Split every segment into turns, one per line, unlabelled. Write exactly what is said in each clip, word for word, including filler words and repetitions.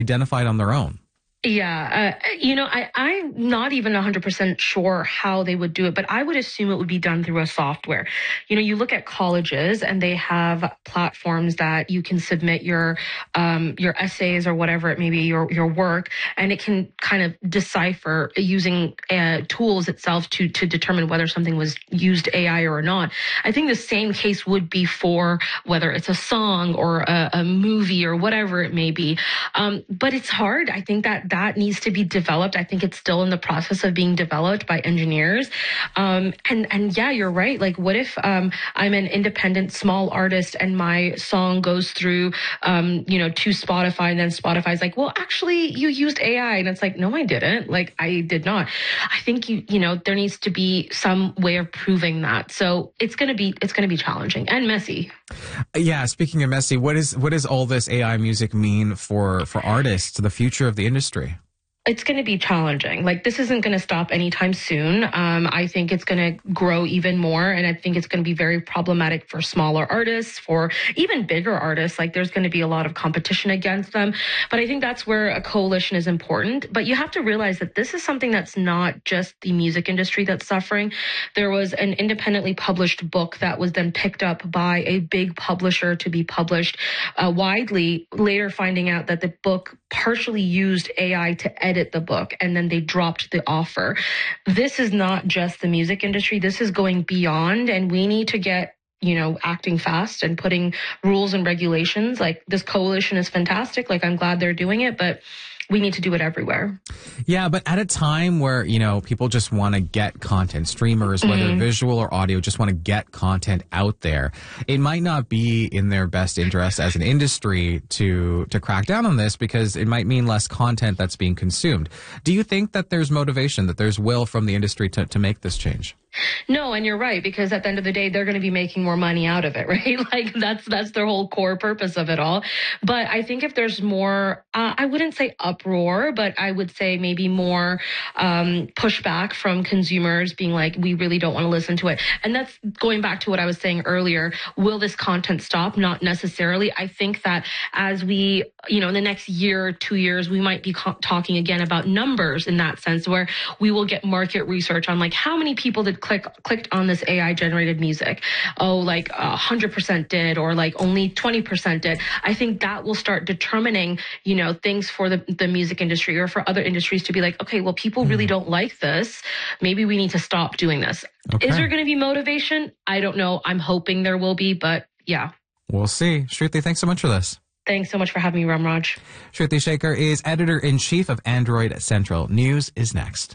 identified on their own.
Yeah, uh, you know, I, I'm not even one hundred percent sure how they would do it, but I would assume it would be done through a software. You know, you look at colleges and they have platforms that you can submit your um, your essays or whatever it may be, your your work, and it can kind of decipher using uh, tools itself to to determine whether something was used A I or not. I think the same case would be for whether it's a song or a, a movie or whatever it may be. Um, but it's hard. I think that that needs to be developed. I think it's still in the process of being developed by engineers. Um, and, and yeah, you're right. Like, what if um, I'm an independent small artist and my song goes through, um, you know, to Spotify, and then Spotify's like, well, actually, you used A I. And it's like, no, I didn't. Like, I did not. I think, you, you know, there needs to be some way of proving that. So it's going to be, it's going to be challenging and messy.
Yeah. Speaking of messy, what is, what does all this A I music mean for, for artists, the future of the industry?
It's going to be challenging. Like, this isn't going to stop anytime soon. Um, I think it's going to grow even more. And I think it's going to be very problematic for smaller artists, for even bigger artists. Like, there's going to be a lot of competition against them. But I think that's where a coalition is important. But you have to realize that this is something that's not just the music industry that's suffering. There was an independently published book that was then picked up by a big publisher to be published uh, widely, later finding out that the book partially used A I to edit the book, and then they dropped the offer. This is not just the music industry. This is going beyond, and we need to get, you know, acting fast and putting rules and regulations. Like, this coalition is fantastic. Like, I'm glad they're doing it, but we need to do it everywhere.
Yeah, but at a time where, you know, people just want to get content, streamers, whether mm-hmm. visual or audio, just want to get content out there, it might not be in their best interest as an industry to to crack down on this, because it might mean less content that's being consumed. Do you think that there's motivation, that there's will from the industry to, to make this change?
No, and you're right, because at the end of the day, they're going to be making more money out of it, right? Like, that's that's their whole core purpose of it all. But I think if there's more, uh, I wouldn't say uproar, but I would say maybe more um, pushback from consumers being like, we really don't want to listen to it. And that's going back to what I was saying earlier. Will this content stop? Not necessarily. I think that as we, you know, in the next year, two years, we might be co- talking again about numbers in that sense, where we will get market research on like how many people did click clicked on this A I generated music. Oh, like a hundred percent did, or like only twenty percent did. I think that will start determining, you know, things for the, the music industry or for other industries to be like, okay, well, people really don't like this. Maybe we need to stop doing this. Okay. Is there going to be motivation? I don't know. I'm hoping there will be, but yeah.
We'll see. Shruti, thanks so much for this.
Thanks so much for having me, Ramraj.
Shruti Shekar is editor-in-chief of Android Central. News is next.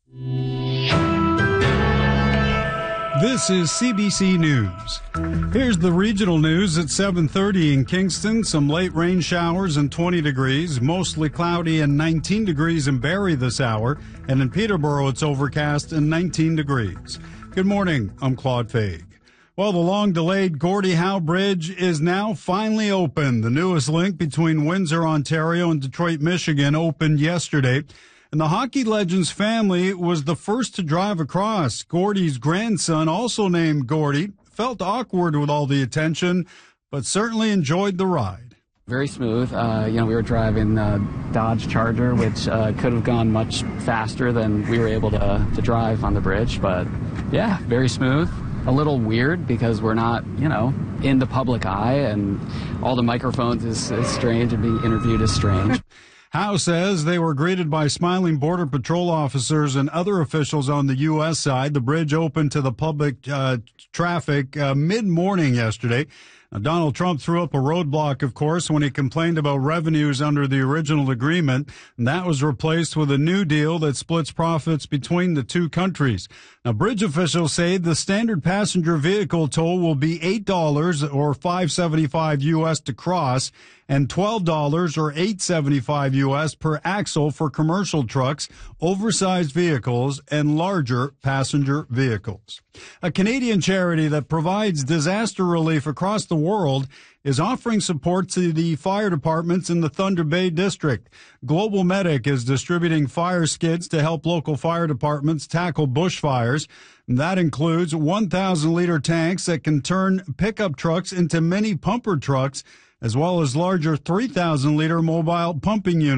This is C B C News. Here's the regional news at seven thirty in Kingston. Some late rain showers and twenty degrees. Mostly cloudy and nineteen degrees in Barrie this hour. And in Peterborough, it's overcast and nineteen degrees. Good morning. I'm Claude Faig. Well, the long-delayed Gordie Howe Bridge is now finally open. The newest link between Windsor, Ontario and Detroit, Michigan opened yesterday. And the hockey legend's family was the first to drive across. Gordie's grandson, also named Gordie, felt awkward with all the attention, but certainly enjoyed the ride.
Very smooth. Uh, you know, we were driving uh, Dodge Charger, which uh, could have gone much faster than we were able to, to drive on the bridge. But, yeah, very smooth. A little weird because we're not, you know, in the public eye, and all the microphones is, is strange, and being interviewed is strange.
Howe says they were greeted by smiling Border Patrol officers and other officials on the U S side. The bridge opened to the public uh, traffic uh, mid-morning yesterday. Now, Donald Trump threw up a roadblock, of course, when he complained about revenues under the original agreement. And that was replaced with a new deal that splits profits between the two countries. Now, bridge officials say the standard passenger vehicle toll will be eight dollars or five seventy-five U S to cross, and twelve dollars or eight seventy-five U S per axle for commercial trucks, oversized vehicles, and larger passenger vehicles. A Canadian charity that provides disaster relief across the world is offering support to the fire departments in the Thunder Bay District. Global Medic is distributing fire skids to help local fire departments tackle bushfires. That includes one thousand liter tanks that can turn pickup trucks into mini pumper trucks, as well as larger three thousand liter mobile pumping units.